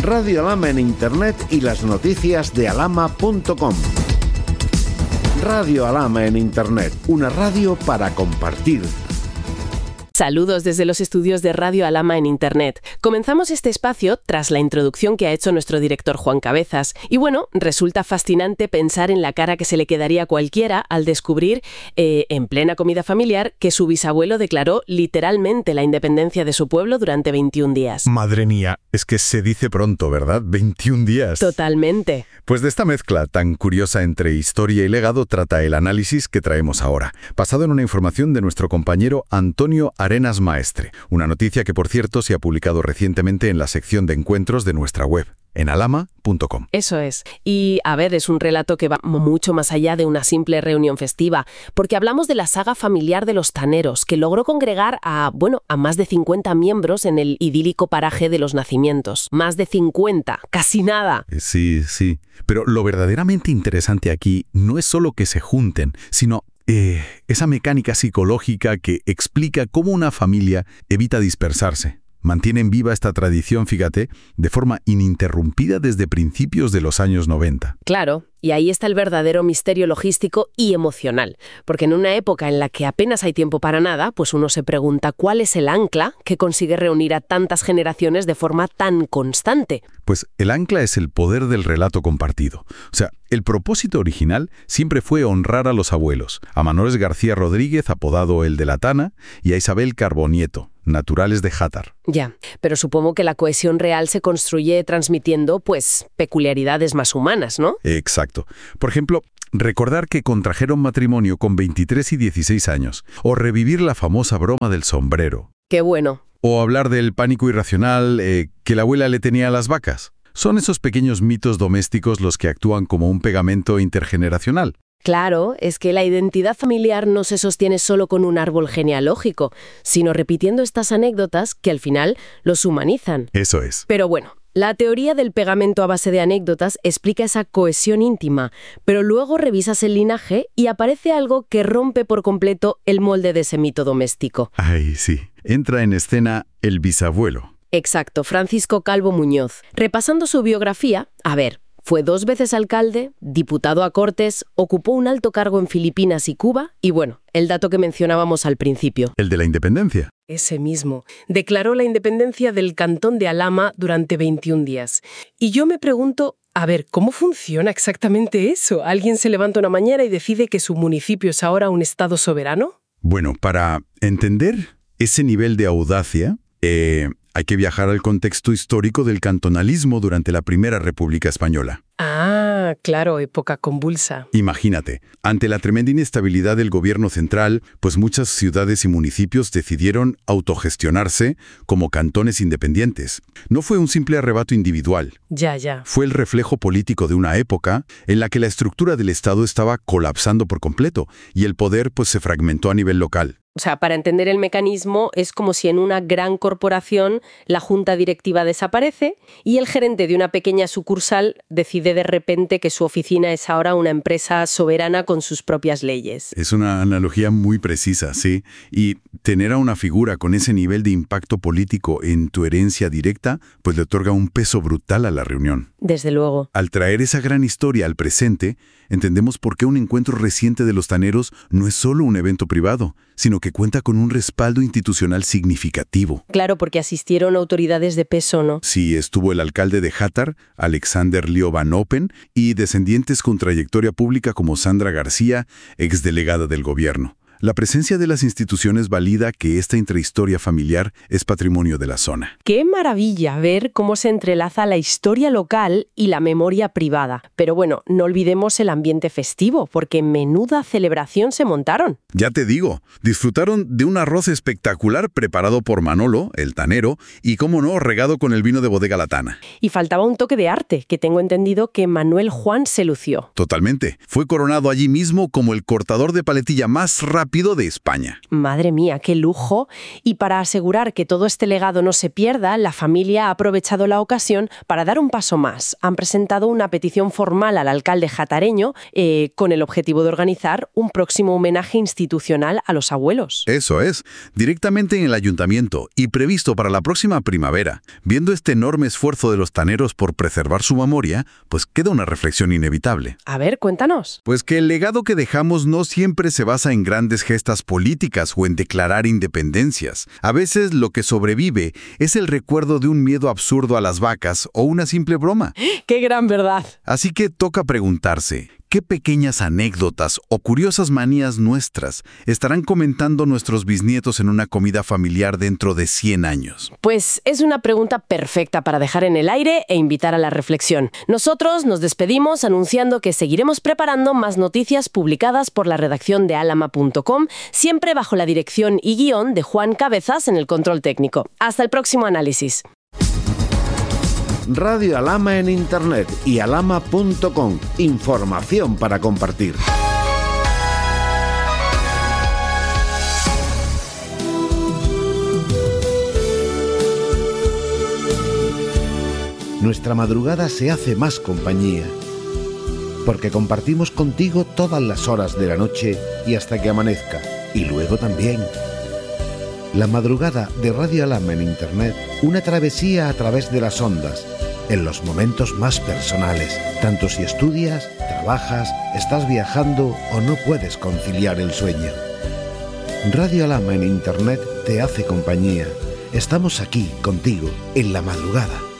Radio Alhama en Internet y las noticias de alhama.com. Radio Alhama en Internet, una radio para compartir. Saludos desde los estudios de Radio Alhama en Internet. Comenzamos este espacio tras la introducción que ha hecho nuestro director Juan Cabezas. Y bueno, resulta fascinante pensar en la cara que se le quedaría a cualquiera al descubrir, en plena comida familiar, que su bisabuelo declaró literalmente la independencia de su pueblo durante 21 días. Madre mía, es que se dice pronto, ¿verdad? 21 días. Totalmente. Pues de esta mezcla tan curiosa entre historia y legado trata el análisis que traemos ahora, basado en una información de nuestro compañero Antonio Arenas Maestre, una noticia que, por cierto, se ha publicado recientemente en la sección de encuentros de nuestra web, en alhama.com. Eso es. Y, a ver, es un relato que va mucho más allá de una simple reunión festiva, porque hablamos de la saga familiar de los Taneros, que logró congregar a más de 50 miembros en el idílico paraje de Los Nacimientos. Más de 50, casi nada. Sí. Pero lo verdaderamente interesante aquí no es solo que se junten, sino esa mecánica psicológica que explica cómo una familia evita dispersarse. Mantienen viva esta tradición, fíjate, de forma ininterrumpida desde principios de los años 90. Claro, y ahí está el verdadero misterio logístico y emocional, porque en una época en la que apenas hay tiempo para nada, pues uno se pregunta cuál es el ancla que consigue reunir a tantas generaciones de forma tan constante. Pues el ancla es el poder del relato compartido. O sea, el propósito original siempre fue honrar a los abuelos, a Manolés García Rodríguez, apodado el de la Tana, y a Isabel Carbonieto, naturales de Játar. Ya, pero supongo que la cohesión real se construye transmitiendo, pues, peculiaridades más humanas, ¿no? Exacto. Por ejemplo, recordar que contrajeron matrimonio con 23 y 16 años, o revivir la famosa broma del sombrero. Qué bueno. O hablar del pánico irracional que la abuela le tenía a las vacas. Son esos pequeños mitos domésticos los que actúan como un pegamento intergeneracional. Claro, es que la identidad familiar no se sostiene solo con un árbol genealógico, sino repitiendo estas anécdotas que al final los humanizan. Eso es. Pero bueno, la teoría del pegamento a base de anécdotas explica esa cohesión íntima, pero luego revisas el linaje y aparece algo que rompe por completo el molde de ese mito doméstico. Ay, sí. Entra en escena el bisabuelo. Exacto, Francisco Calvo Muñoz. Repasando su biografía, fue 2 veces alcalde, diputado a Cortes, ocupó un alto cargo en Filipinas y Cuba y el dato que mencionábamos al principio. El de la independencia. Ese mismo. Declaró la independencia del cantón de Alhama durante 21 días. Y yo me pregunto, ¿cómo funciona exactamente eso? ¿Alguien se levanta una mañana y decide que su municipio es ahora un estado soberano? Bueno, para entender ese nivel de audacia, hay que viajar al contexto histórico del cantonalismo durante la Primera República Española. Ah, claro, época convulsa. Imagínate, ante la tremenda inestabilidad del gobierno central, pues muchas ciudades y municipios decidieron autogestionarse como cantones independientes. No fue un simple arrebato individual. Ya. Fue el reflejo político de una época en la que la estructura del Estado estaba colapsando por completo y el poder pues se fragmentó a nivel local. O sea, para entender el mecanismo, es como si en una gran corporación la junta directiva desaparece y el gerente de una pequeña sucursal decide de repente que su oficina es ahora una empresa soberana con sus propias leyes. Es una analogía muy precisa, sí. Y tener a una figura con ese nivel de impacto político en tu herencia directa, pues le otorga un peso brutal a la reunión. Desde luego. Al traer esa gran historia al presente, entendemos por qué un encuentro reciente de los Taneros no es solo un evento privado, sino que cuenta con un respaldo institucional significativo. Claro, porque asistieron autoridades de peso, ¿no? Sí, estuvo el alcalde de Játar, Alexander Leo Van Oppen, y descendientes con trayectoria pública como Sandra García, exdelegada del gobierno. La presencia de las instituciones valida que esta intrahistoria familiar es patrimonio de la zona. ¡Qué maravilla ver cómo se entrelaza la historia local y la memoria privada! Pero no olvidemos el ambiente festivo, porque menuda celebración se montaron. Ya te digo, disfrutaron de un arroz espectacular preparado por Manolo, el tanero, y cómo no, regado con el vino de bodega La Tana. Y faltaba un toque de arte, que tengo entendido que Manuel Juan se lució. Totalmente. Fue coronado allí mismo como el cortador de paletilla más rápido rápido de España. Madre mía, qué lujo. Y para asegurar que todo este legado no se pierda, la familia ha aprovechado la ocasión para dar un paso más. Han presentado una petición formal al alcalde jatareño con el objetivo de organizar un próximo homenaje institucional a los abuelos. Eso es, directamente en el ayuntamiento y previsto para la próxima primavera. Viendo este enorme esfuerzo de los taneros por preservar su memoria, pues queda una reflexión inevitable. A ver, cuéntanos. Pues que el legado que dejamos no siempre se basa en grandes gestas políticas o en declarar independencias. A veces lo que sobrevive es el recuerdo de un miedo absurdo a las vacas o una simple broma. ¡Qué gran verdad! Así que toca preguntarse, ¿qué pequeñas anécdotas o curiosas manías nuestras estarán comentando nuestros bisnietos en una comida familiar dentro de 100 años? Pues es una pregunta perfecta para dejar en el aire e invitar a la reflexión. Nosotros nos despedimos anunciando que seguiremos preparando más noticias publicadas por la redacción de alama.com, siempre bajo la dirección y guión de Juan Cabezas en el control técnico. Hasta el próximo análisis. Radio Alama en Internet y alama.com. Información para compartir. Nuestra madrugada se hace más compañía, porque compartimos contigo todas las horas de la noche y hasta que amanezca, y luego también. La madrugada de Radio Alama en Internet, una travesía a través de las ondas, en los momentos más personales, tanto si estudias, trabajas, estás viajando o no puedes conciliar el sueño. Radio Alama en Internet te hace compañía. Estamos aquí contigo en la madrugada.